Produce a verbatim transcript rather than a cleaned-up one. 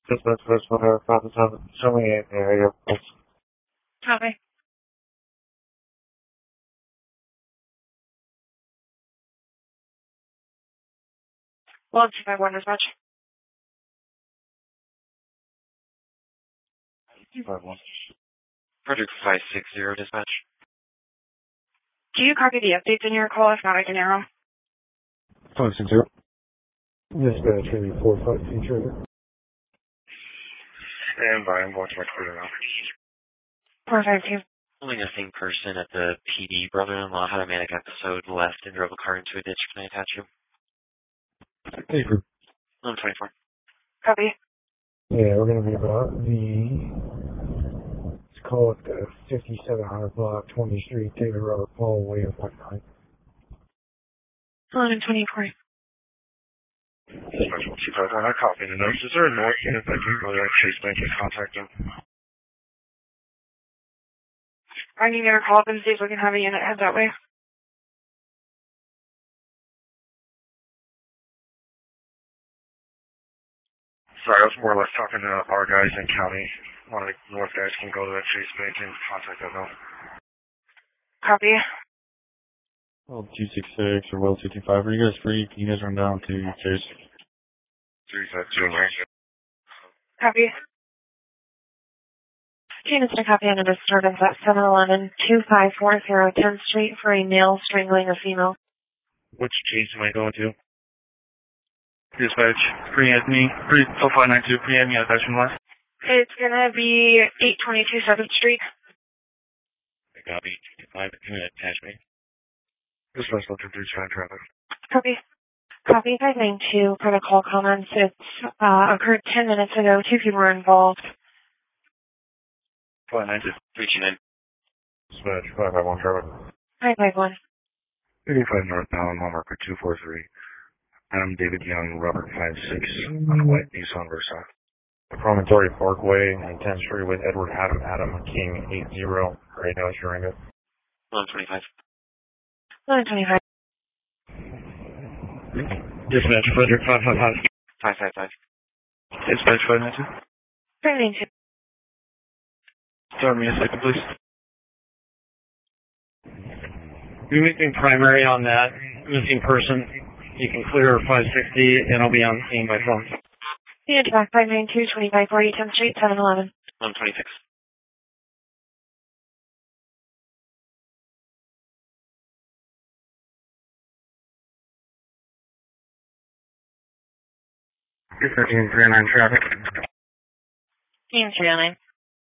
Just that's that's what our father's on. Show me in the area. Copy. Well, two five one dispatch. two five one. Project five six zero dispatch. Do you copy the updates in your call? If not, I can arrow. five six zero. Dispatch, maybe four five two trigger. Stand by, I'm watching my Twitter now. four five two. Only missing person at the P D. Brother-in-law had a manic episode, left and drove a car into a ditch. Can I attach you? Hey, for I'm twenty-four. Copy. yeah, we're gonna be about the. Let's call it the fifty-seven hundred block, twentieth Street, David Robert Paul, way of one nine. eleven twenty-four. Special two five one, I copy the notes. Is there a north unit that can go to that Chase Bank and contact them? I can get a call up and see if we can have a unit head that way. Sorry, I was more or less talking to our guys in county. One of the north guys can go to that Chase Bank and contact them. Copy. Well, two six six or Well two two five. Are you guys free? Can you guys run down to Chase? three five two nine. Copy. Candace to copy on a disturbance at seven eleven two five four zero tenth Street for a male strangling a female. Which Chase am I going to? Dispatch, free Anthony, free oh five nine two, free Anthony, attachment last. It's gonna be eight twenty-two seventh Street. Copy. two two five. Can you attach me? Dispatch, looking through China traffic. Copy. Copy five nine two for the call comments. It's uh, occurred ten minutes ago. Two people were involved. five nine two. Reaching in. Dispatch, five five one traffic. five five one. eighty-five northbound, mile marker two four three. Adam David Young, Robert five six, on white Nissan Versa. Promontory Parkway and tenth Street with Edward Adam Adam King eight zero. Right now, showing it. eleven twenty-five. eleven twenty-five. Dispatch, Frederick five five five. five five five. Dispatch five nine two. five nine two. Start me a second, please. You're making primary on that missing person. You can clear five sixty, and I'll be on scene by phone. Unit back five nine two twenty-five forty tenth Street, seven eleven. eleven twenty-six. two thirteen three oh nine traffic. Unit three oh nine.